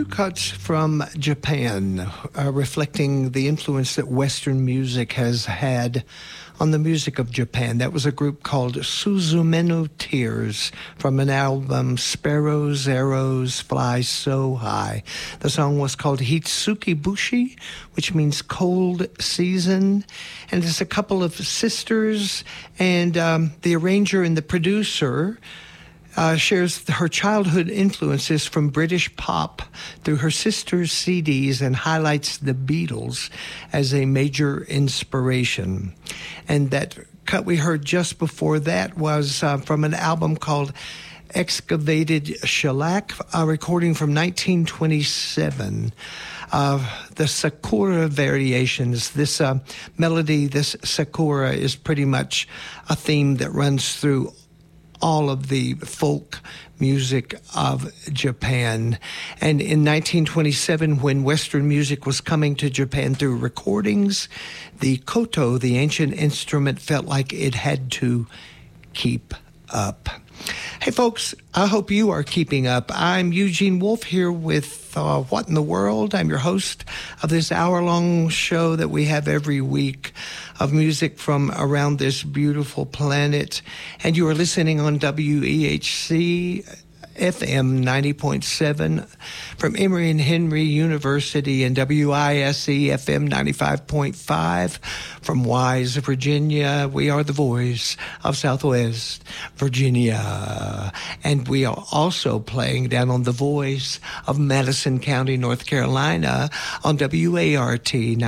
cuts from Japan, reflecting the influence that Western music has had on the music of Japan. That was a group called Suzume no Tears from an album, Sparrows, Arrows, Fly So High. The song was called Hitsuki Bushi, which means cold season. And it's a couple of sisters, and the arranger and the producer shares her childhood influences from British pop through her sister's CDs and highlights the Beatles as a major inspiration. And that cut we heard just before that was from an album called Excavated Shellac, a recording from 1927. The Sakura Variations. This melody, this Sakura, is pretty much a theme that runs through all of the folk music of Japan. And in 1927, when Western music was coming to Japan through recordings, the koto, the ancient instrument, felt like it had to keep up. Hey folks, I hope you are keeping up. I'm Eugene Wolf here with What in the World. I'm your host of this hour-long show that we have every week of music from around this beautiful planet. And you are listening on WEHC FM 90.7 from Emory and Henry University, and WISE FM 95.5 from Wise, Virginia. We are the voice of Southwest Virginia. And we are also playing down on the voice of Madison County, North Carolina on WART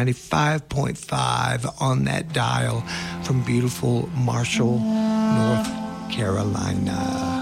95.5 on that dial from beautiful Marshall, North Carolina.